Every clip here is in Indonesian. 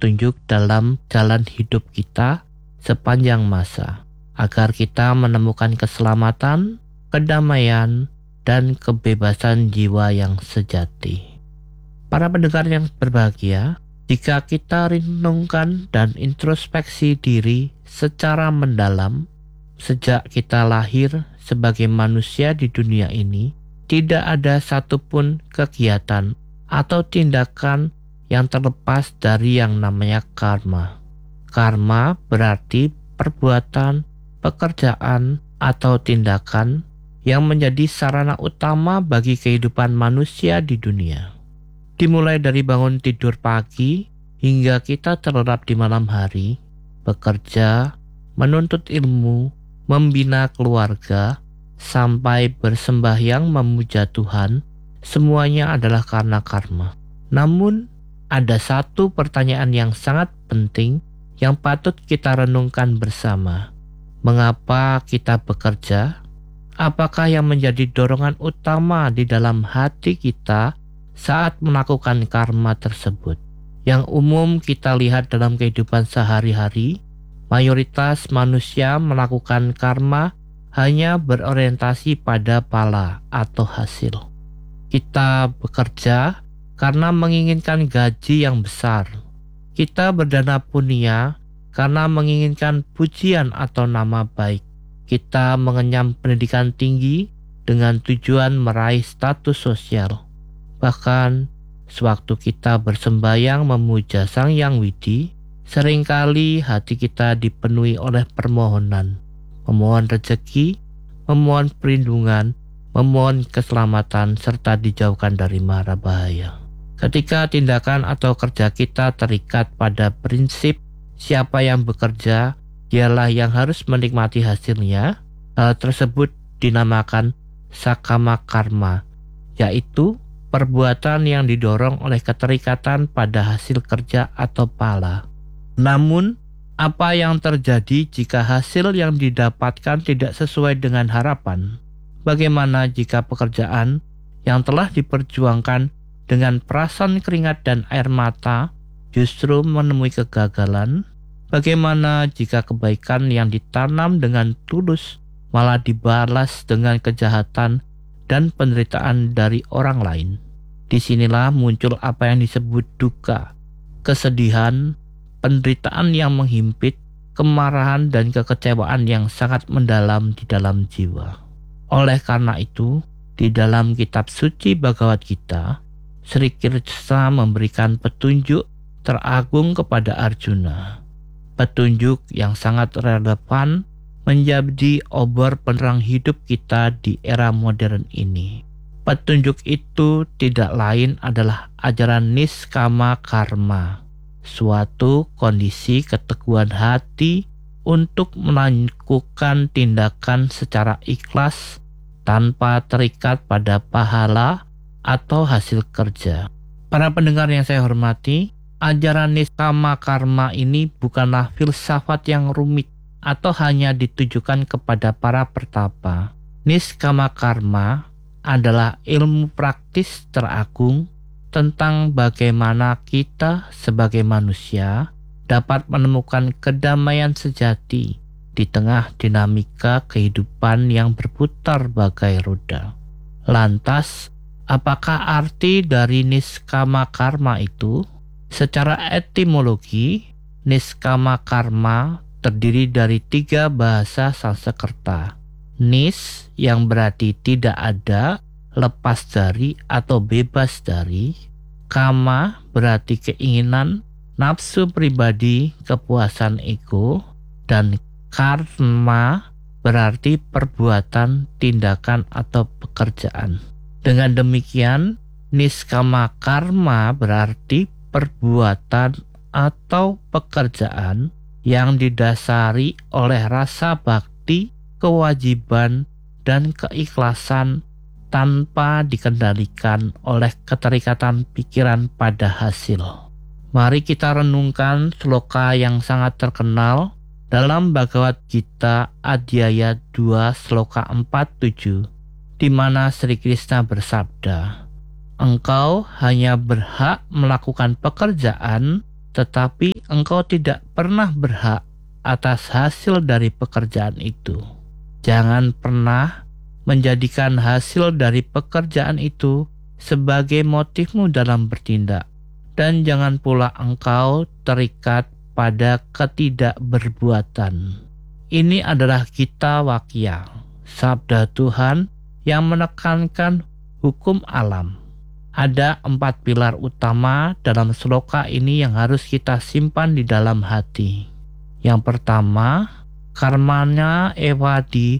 petunjuk dalam jalan hidup kita sepanjang masa, agar kita menemukan keselamatan, kedamaian, dan kebebasan jiwa yang sejati. Para pendengar yang berbahagia, jika kita renungkan dan introspeksi diri secara mendalam, sejak kita lahir sebagai manusia di dunia ini, tidak ada satupun kegiatan atau tindakan yang terlepas dari yang namanya karma. Karma berarti perbuatan, pekerjaan, atau tindakan yang menjadi sarana utama bagi kehidupan manusia di dunia. Dimulai dari bangun tidur pagi hingga kita terlelap di malam hari, bekerja, menuntut ilmu, membina keluarga, sampai bersembahyang memuja Tuhan, semuanya adalah karena karma. Namun, ada satu pertanyaan yang sangat penting yang patut kita renungkan bersama. Mengapa kita bekerja? Apakah yang menjadi dorongan utama di dalam hati kita saat melakukan karma tersebut? Yang umum kita lihat dalam kehidupan sehari-hari, mayoritas manusia melakukan karma hanya berorientasi pada pala atau hasil. Kita bekerja karena menginginkan gaji yang besar. Kita berdana punya karena menginginkan pujian atau nama baik. Kita mengenyam pendidikan tinggi dengan tujuan meraih status sosial. Bahkan, sewaktu kita bersembahyang memuja Sang Yang Widi, seringkali hati kita dipenuhi oleh permohonan. Memohon rezeki, memohon perlindungan, memohon keselamatan, serta dijauhkan dari mara bahaya. Ketika tindakan atau kerja kita terikat pada prinsip siapa yang bekerja, dialah yang harus menikmati hasilnya, hal tersebut dinamakan sakama karma, yaitu perbuatan yang didorong oleh keterikatan pada hasil kerja atau pala. Namun, apa yang terjadi jika hasil yang didapatkan tidak sesuai dengan harapan? Bagaimana jika pekerjaan yang telah diperjuangkan dengan perasan keringat dan air mata justru menemui kegagalan? Bagaimana jika kebaikan yang ditanam dengan tulus malah dibalas dengan kejahatan dan penderitaan dari orang lain? Disinilah muncul apa yang disebut duka, kesedihan, penderitaan yang menghimpit, kemarahan dan kekecewaan yang sangat mendalam di dalam jiwa. Oleh karena itu, di dalam kitab suci Bhagavad Gita, Sri Krishna memberikan petunjuk teragung kepada Arjuna. Petunjuk yang sangat relevan menjadi obor penerang hidup kita di era modern ini. Petunjuk itu tidak lain adalah ajaran niskama karma, suatu kondisi keteguhan hati untuk melakukan tindakan secara ikhlas tanpa terikat pada pahala atau hasil kerja. Para pendengar yang saya hormati, ajaran niskama karma ini bukanlah filsafat yang rumit atau hanya ditujukan kepada para pertapa. Niskama karma adalah ilmu praktis teragung tentang bagaimana kita sebagai manusia dapat menemukan kedamaian sejati di tengah dinamika kehidupan yang berputar bagai roda. Lantas, apakah arti dari niskama karma itu? Secara etimologi, niskama karma terdiri dari 3 bahasa Sanskerta. Nis yang berarti tidak ada, lepas dari atau bebas dari. Kama berarti keinginan, nafsu pribadi, kepuasan ego. Dan karma berarti perbuatan, tindakan atau pekerjaan. Dengan demikian, niskama karma berarti perbuatan atau pekerjaan yang didasari oleh rasa bakti, kewajiban, dan keikhlasan tanpa dikendalikan oleh keterikatan pikiran pada hasil. Mari kita renungkan sloka yang sangat terkenal dalam Bhagavad Gita Adhyaya 2 sloka 47, di mana Sri Krishna bersabda, "Engkau hanya berhak melakukan pekerjaan, tetapi engkau tidak pernah berhak atas hasil dari pekerjaan itu. Jangan pernah menjadikan hasil dari pekerjaan itu sebagai motifmu dalam bertindak, dan jangan pula engkau terikat pada ketidakberbuatan. Ini adalah gita wakya, sabda Tuhan yang menekankan hukum alam. Ada 4 pilar utama dalam sloka ini yang harus kita simpan di dalam hati. Yang pertama, karmanya evadi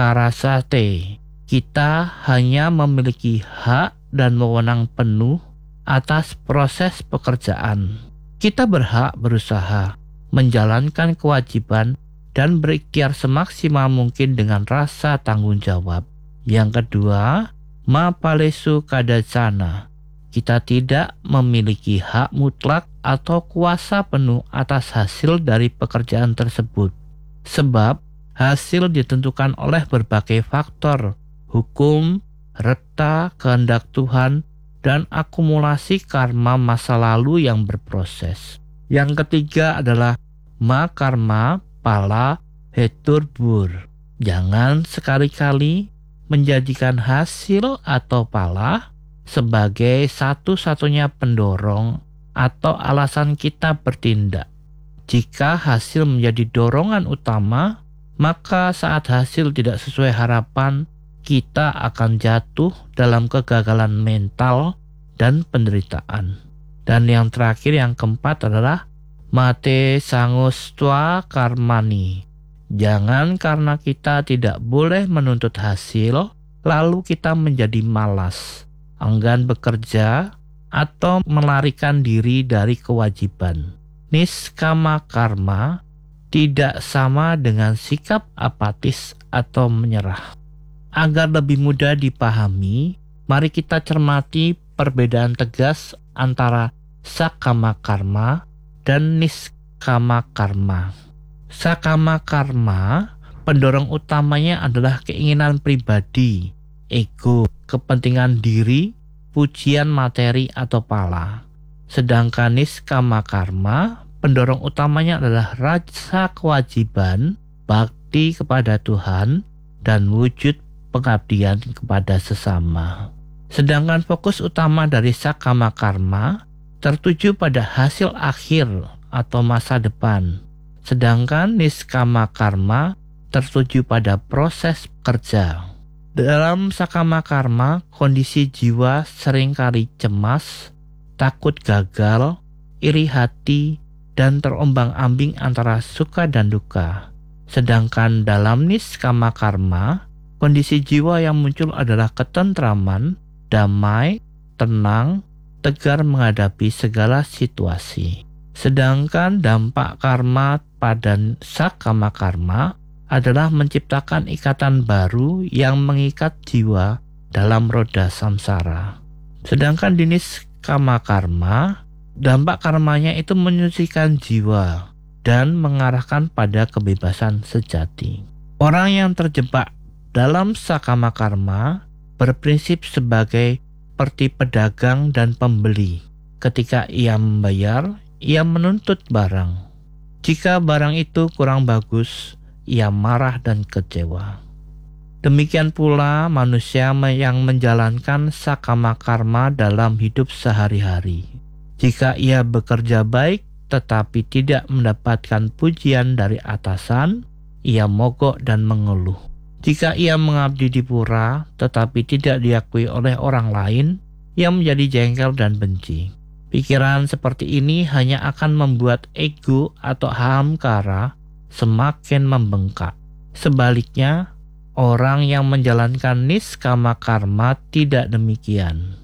karasate. Kita hanya memiliki hak dan wewenang penuh atas proses pekerjaan. Kita berhak berusaha, menjalankan kewajiban, dan berikhtiar semaksimal mungkin dengan rasa tanggung jawab. Yang kedua, ma palesu kadacana. Kita tidak memiliki hak mutlak atau kuasa penuh atas hasil dari pekerjaan tersebut, sebab hasil ditentukan oleh berbagai faktor, hukum, reta, kehendak Tuhan, dan akumulasi karma masa lalu yang berproses. Yang ketiga adalah ma karma pala heturbur. Jangan sekali-kali menjadikan hasil atau pala sebagai satu-satunya pendorong atau alasan kita bertindak. Jika hasil menjadi dorongan utama, maka saat hasil tidak sesuai harapan, kita akan jatuh dalam kegagalan mental dan penderitaan. Dan yang terakhir, yang keempat adalah mate sangustua karmani. Jangan karena kita tidak boleh menuntut hasil, lalu kita menjadi malas, enggan bekerja, atau melarikan diri dari kewajiban. Niskama karma tidak sama dengan sikap apatis atau menyerah. Agar lebih mudah dipahami, mari kita cermati perbedaan tegas antara sakama karma dan niskama karma. Sakama karma, pendorong utamanya adalah keinginan pribadi, ego, kepentingan diri, pujian materi atau pala. Sedangkan niskama karma, pendorong utamanya adalah rasa kewajiban, bakti kepada Tuhan, dan wujud pengabdian kepada sesama. Sedangkan fokus utama dari sakama karma tertuju pada hasil akhir atau masa depan. Sedangkan niskama karma tertuju pada proses kerja. Dalam sakama karma, kondisi jiwa seringkali cemas, takut gagal, iri hati, dan terombang-ambing antara suka dan duka. Sedangkan dalam niskama karma, kondisi jiwa yang muncul adalah ketentraman, damai, tenang, tegar menghadapi segala situasi. Sedangkan dampak karma pada sakama karma adalah menciptakan ikatan baru yang mengikat jiwa dalam roda samsara. Sedangkan di niskama karma, dampak karmanya itu menyucikan jiwa dan mengarahkan pada kebebasan sejati. Orang yang terjebak dalam sakama karma berprinsip sebagai seperti pedagang dan pembeli. Ketika ia membayar, ia menuntut barang. Jika barang itu kurang bagus, ia marah dan kecewa. Demikian pula manusia yang menjalankan sakama karma dalam hidup sehari-hari. Jika ia bekerja baik tetapi tidak mendapatkan pujian dari atasan, ia mogok dan mengeluh. Jika ia mengabdi di pura tetapi tidak diakui oleh orang lain, ia menjadi jengkel dan benci. Pikiran seperti ini hanya akan membuat ego atau hamkara semakin membengkak. Sebaliknya, orang yang menjalankan niskama karma tidak demikian.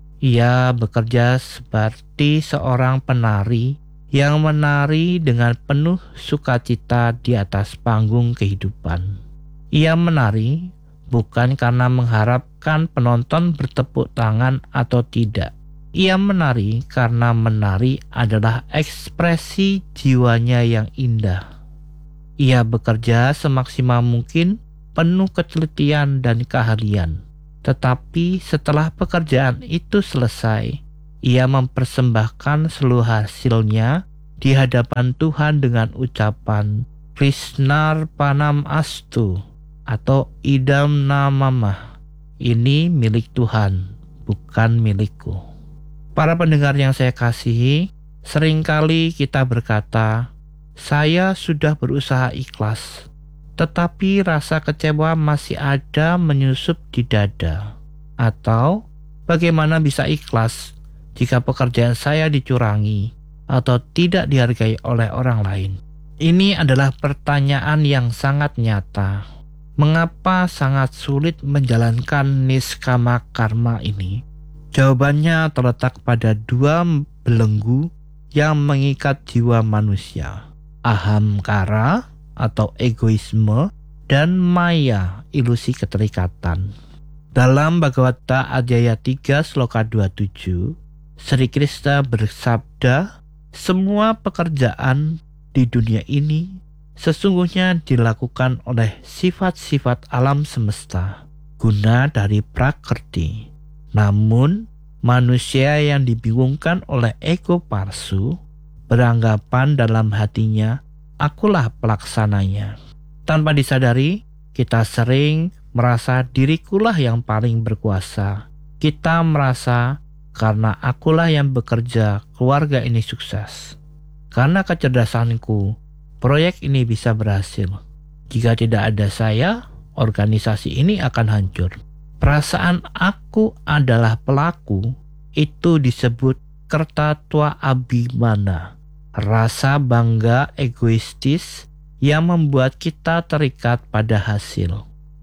Ia bekerja seperti seorang penari yang menari dengan penuh sukacita di atas panggung kehidupan. Ia menari bukan karena mengharapkan penonton bertepuk tangan atau tidak. Ia menari karena menari adalah ekspresi jiwanya yang indah. Ia bekerja semaksimal mungkin, penuh ketelitian dan keahlian. Tetapi setelah pekerjaan itu selesai, ia mempersembahkan seluruh hasilnya di hadapan Tuhan dengan ucapan Krishnarpanam Astu atau Idam Namamah. Ini milik Tuhan, bukan milikku. Para pendengar yang saya kasihi, seringkali kita berkata, saya sudah berusaha ikhlas, tetapi rasa kecewa masih ada menyusup di dada. Atau, bagaimana bisa ikhlas jika pekerjaan saya dicurangi atau tidak dihargai oleh orang lain? Ini adalah pertanyaan yang sangat nyata. Mengapa sangat sulit menjalankan niskama karma ini? Jawabannya terletak pada dua belenggu yang mengikat jiwa manusia. Ahamkara atau egoisme dan maya, ilusi keterikatan. Dalam Bhagavad-gita Adhyaya 3 Sloka 27, Sri Krishna bersabda, semua pekerjaan di dunia ini sesungguhnya dilakukan oleh sifat-sifat alam semesta, guna dari prakrti. Namun, manusia yang dibingungkan oleh ego palsu beranggapan dalam hatinya, akulah pelaksananya. Tanpa disadari, kita sering merasa dirikulah yang paling berkuasa. Kita merasa karena akulah yang bekerja, keluarga ini sukses. Karena kecerdasanku, proyek ini bisa berhasil. Jika tidak ada saya, organisasi ini akan hancur. Perasaan aku adalah pelaku itu disebut kartatwa abhimana, rasa bangga egoistis yang membuat kita terikat pada hasil.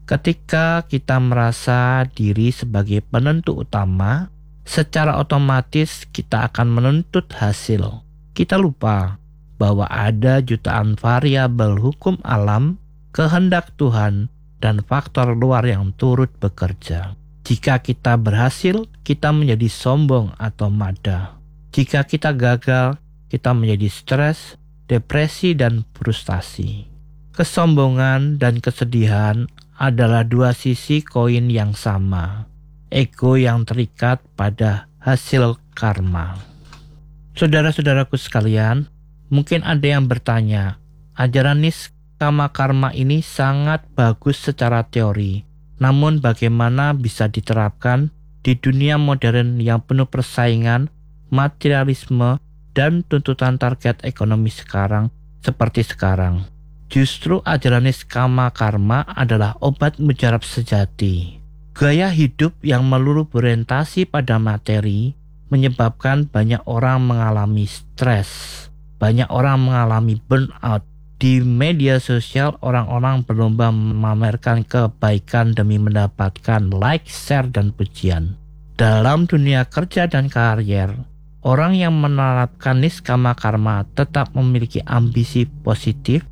Ketika kita merasa diri sebagai penentu utama, secara otomatis kita akan menuntut hasil. Kita lupa bahwa ada jutaan variabel hukum alam, kehendak Tuhan, dan faktor luar yang turut bekerja. Jika kita berhasil, kita menjadi sombong atau mada. Jika kita gagal, kita menjadi stres, depresi, dan frustasi. Kesombongan dan kesedihan adalah dua sisi koin yang sama. Ego yang terikat pada hasil karma. Saudara-saudaraku sekalian, mungkin ada yang bertanya, ajaran niskama karma ini sangat bagus secara teori, namun bagaimana bisa diterapkan di dunia modern yang penuh persaingan, materialisme, dan tuntutan target ekonomi sekarang seperti sekarang? Justru ajaran niskama karma adalah obat mujarab sejati. Gaya hidup yang melulu berorientasi pada materi menyebabkan banyak orang mengalami stres. Banyak orang mengalami burnout. Di media sosial, orang-orang berlomba memamerkan kebaikan demi mendapatkan like, share, dan pujian. Dalam dunia kerja dan karier, orang yang menerapkan niskama karma tetap memiliki ambisi positif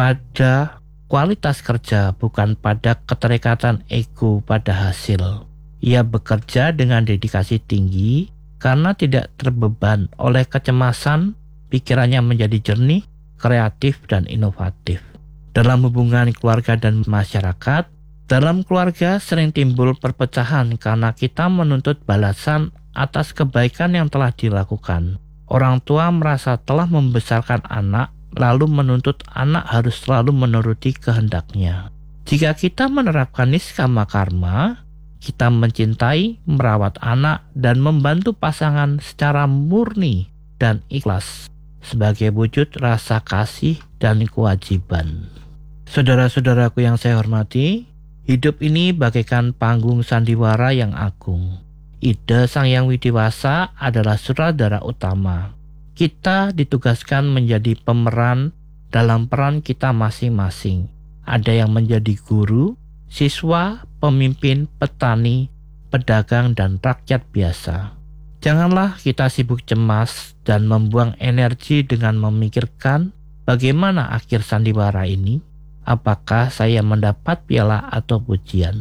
pada kualitas kerja, bukan pada keterikatan ego pada hasil. Ia bekerja dengan dedikasi tinggi karena tidak terbeban oleh kecemasan, pikirannya menjadi jernih, kreatif, dan inovatif. Dalam hubungan keluarga dan masyarakat, dalam keluarga sering timbul perpecahan karena kita menuntut balasan atas kebaikan yang telah dilakukan. Orang tua merasa telah membesarkan anak, lalu menuntut anak harus selalu menuruti kehendaknya. Jika kita menerapkan niskama karma, kita mencintai, merawat anak, dan membantu pasangan secara murni dan ikhlas sebagai wujud rasa kasih dan kewajiban. Saudara-saudaraku yang saya hormati, hidup ini bagaikan panggung sandiwara yang agung. Ida Sang Hyang Widi-Wasa adalah sutradara utama. Kita ditugaskan menjadi pemeran dalam peran kita masing-masing. Ada yang menjadi guru, siswa, pemimpin, petani, pedagang, dan rakyat biasa. Janganlah kita sibuk cemas dan membuang energi dengan memikirkan bagaimana akhir sandiwara ini, apakah saya mendapat piala atau pujian.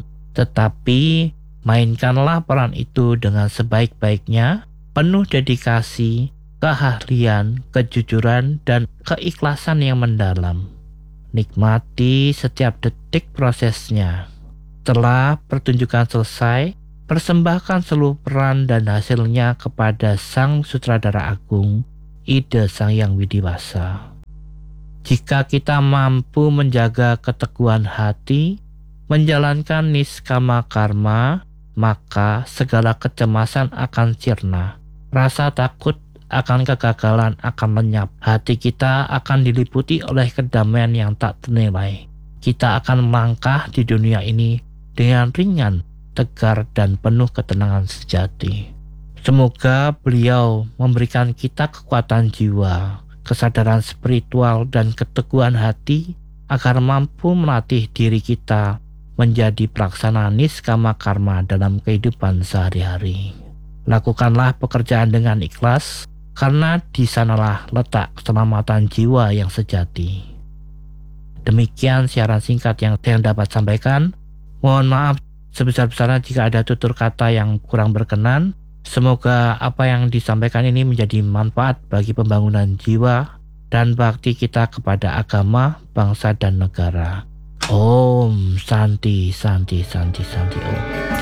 Tetapi mainkanlah peran itu dengan sebaik-baiknya, penuh dedikasi, keahlian, kejujuran, dan keikhlasan yang mendalam. Nikmati setiap detik prosesnya. Setelah pertunjukan selesai, persembahkan seluruh peran dan hasilnya kepada Sang Sutradara Agung ide Sang Hyang Widi-Wasa. Jika kita mampu menjaga keteguhan hati, menjalankan niskama karma, maka segala kecemasan akan sirna. Rasa takut akan kegagalan akan lenyap. Hati kita akan diliputi oleh kedamaian yang tak ternilai. Kita akan melangkah di dunia ini dengan ringan, tegar, dan penuh ketenangan sejati. Semoga beliau memberikan kita kekuatan jiwa, kesadaran spiritual, dan keteguhan hati agar mampu melatih diri kita menjadi pelaksana niskama karma dalam kehidupan sehari-hari. Lakukanlah pekerjaan dengan ikhlas, karena di sanalah letak keselamatan jiwa yang sejati. Demikian siaran singkat yang saya dapat sampaikan. Mohon maaf sebesar-besarnya jika ada tutur kata yang kurang berkenan. Semoga apa yang disampaikan ini menjadi manfaat bagi pembangunan jiwa dan bakti kita kepada agama, bangsa, dan negara. Om Santi Santi Santi Santi Om.